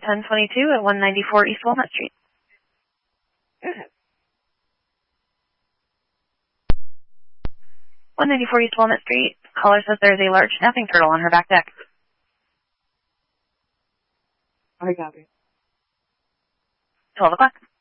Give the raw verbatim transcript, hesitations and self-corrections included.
ten twenty-two at one ninety-four East Walnut Street. one ninety-four East Walnut Street. Caller says there's a large snapping turtle on her back deck. I got it. twelve o'clock.